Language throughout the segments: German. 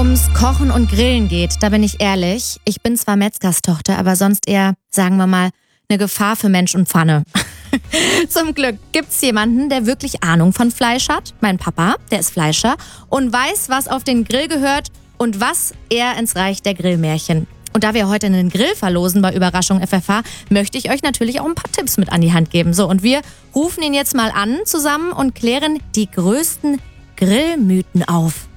ums Kochen und Grillen geht, da bin ich ehrlich. Ich bin zwar Metzgerstochter, aber sonst eher, sagen wir mal, eine Gefahr für Mensch und Pfanne. Zum Glück gibt's jemanden, der wirklich Ahnung von Fleisch hat. Mein Papa, der ist Fleischer und weiß, was auf den Grill gehört und was eher ins Reich der Grillmärchen. Und da wir heute einen Grill verlosen bei Überraschung FFH, möchte ich euch natürlich auch ein paar Tipps mit an die Hand geben. So, und wir rufen ihn jetzt mal an zusammen und klären die größten Grillmythen auf.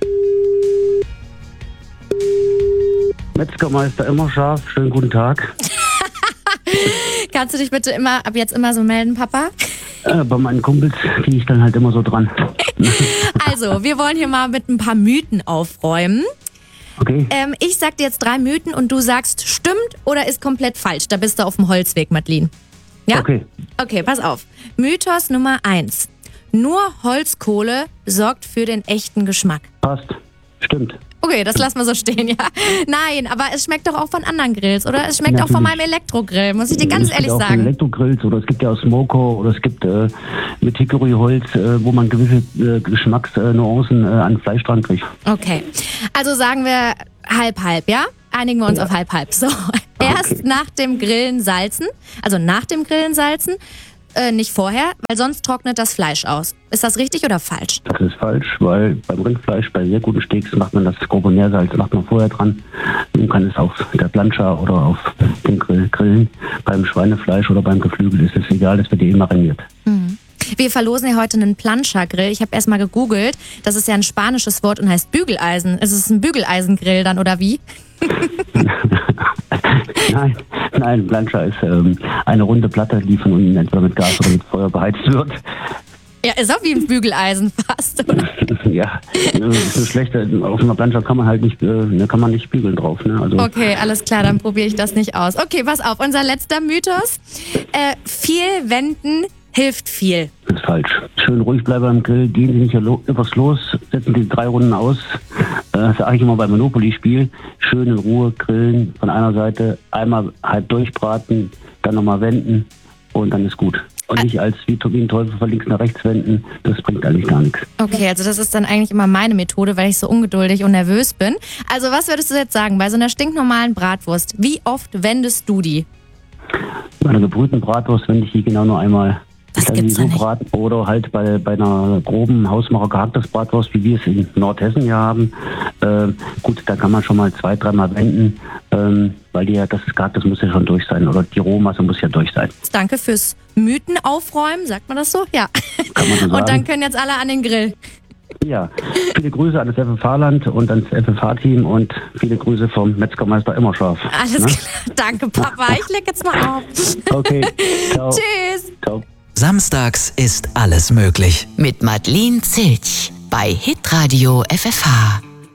Metzgermeister immer scharf, schönen guten Tag. Kannst du dich bitte ab jetzt immer so melden, Papa? Bei meinen Kumpels gehe ich dann halt immer so dran. Also, wir wollen hier mal mit ein paar Mythen aufräumen. Okay. Ich sag dir jetzt 3 Mythen und du sagst, stimmt oder ist komplett falsch. Da bist du auf dem Holzweg, Madeline. Ja? Okay, pass auf. Mythos Nummer 1. Nur Holzkohle sorgt für den echten Geschmack. Passt. Stimmt. Okay, das lassen wir so stehen, ja. Nein, aber es schmeckt doch auch von anderen Grills, oder? Es schmeckt auch von meinem Elektrogrill, muss ich dir ganz ehrlich sagen. Es gibt auch Elektrogrills oder es gibt ja auch Smoker oder es gibt mit Hickory-Holz, wo man gewisse Geschmacksnuancen an Fleisch dran kriegt. Okay, also sagen wir halb-halb, ja? Einigen wir uns auf halb-halb. So, erst nach dem Grillen salzen, nicht vorher, weil sonst trocknet das Fleisch aus. Ist das richtig oder falsch? Das ist falsch, weil beim Rindfleisch, bei sehr guten Steaks, macht man das grobe Meersalz, macht man vorher dran. Man kann es auf der Plancha oder auf dem Grill grillen. Beim Schweinefleisch oder beim Geflügel ist es egal, das wird mariniert. Mhm. Wir verlosen ja heute einen Plancha-Grill. Ich habe erst mal gegoogelt. Das ist ja ein spanisches Wort und heißt Bügeleisen. Ist es ein Bügeleisengrill dann oder wie? Nein, Plancha ist eine runde Platte, die von unten entweder mit Gas oder mit Feuer beheizt wird. Ja, ist auch wie ein Bügeleisen fast, oder? Ja, das ist das Schlechte. Auf einer Plancha kann man halt nicht, kann man nicht bügeln drauf. Ne? Also okay, alles klar, dann probiere ich das nicht aus. Okay, pass auf, unser letzter Mythos. Viel wenden hilft viel. Das ist falsch. Schön ruhig bleiben am Grill, gehen Sie nicht etwas los, setzen Sie 3 Runden aus. Das sage ich immer beim Monopoly-Spiel. Schön in Ruhe grillen von einer Seite, einmal halb durchbraten, dann nochmal wenden und dann ist gut. Und nicht als wie ein Teufel von links nach rechts wenden, das bringt eigentlich gar nichts. Okay, also das ist dann eigentlich immer meine Methode, weil ich so ungeduldig und nervös bin. Also was würdest du jetzt sagen, bei so einer stinknormalen Bratwurst, wie oft wendest du die? Bei einer gebrühten Bratwurst wende ich die genau nur einmal. Das gibt's ja nicht. Oder halt bei einer groben Hausmacher gehacktes Bratwurst, wie wir es in Nordhessen hier haben. Gut, da kann man schon mal 2-3 Mal wenden, weil das Gehacktes muss ja schon durch sein oder die Rohmasse muss ja durch sein. Danke fürs Mythen aufräumen, sagt man das so? Ja. Kann man so sagen. Und dann können jetzt alle an den Grill. Ja, viele Grüße an das FFH-Land und ans FFH-Team und viele Grüße vom Metzgermeister immer scharf. Alles klar, danke Papa, ich leg jetzt mal auf. Okay, ciao. Tschüss. Ciao. Samstags ist alles möglich. Mit Madeline Zilch bei Hitradio FFH.